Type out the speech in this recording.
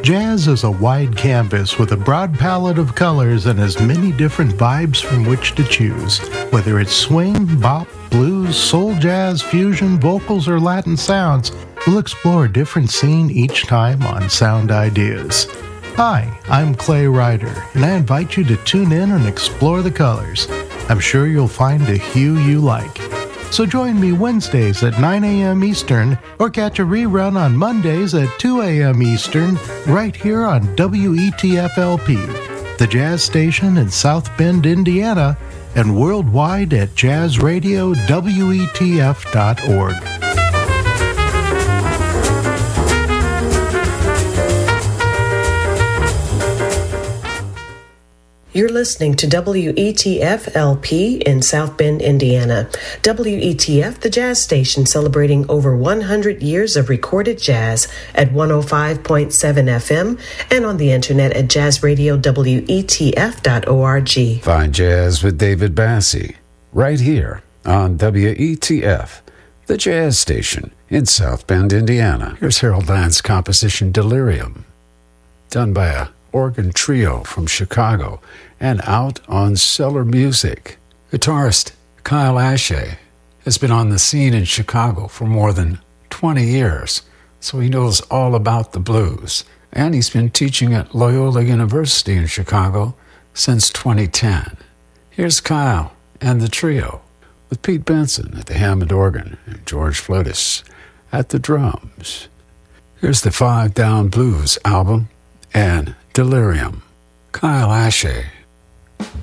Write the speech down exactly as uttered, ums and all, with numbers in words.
Jazz is a wide canvas with a broad palette of colors and as many different vibes from which to choose. Whether it's swing, bop, blues, soul jazz, fusion, vocals, or Latin sounds, we'll explore a different scene each time on Sound Ideas. Hi, I'm Clay Ryder, and I invite you to tune in and explore the colors. I'm sure you'll find a hue you like. So join me Wednesdays at nine a.m. Eastern, or catch a rerun on Mondays at two a.m. Eastern, right here on W E T F L P, the jazz station in South Bend, Indiana, and worldwide at jazz radio W E T F dot org. You're listening to W E T F L P in South Bend, Indiana. W E T F, the jazz station celebrating over one hundred years of recorded jazz at one oh five point seven F M and on the internet at jazz radio W E T F dot org. Find Jazz with David Bassie right here on W E T F, the jazz station in South Bend, Indiana. Here's Harold Land's composition Delirium, done by a organ trio from Chicago and out on Cellar Music. Guitarist Kyle Ashe has been on the scene in Chicago for more than twenty years, so he knows all about the blues. And he's been teaching at Loyola University in Chicago since twenty ten. Here's Kyle and the trio with Pete Benson at the Hammond organ and George Flotis at the drums. Here's the Five Down Blues album and Delirium. Kyle Ashe.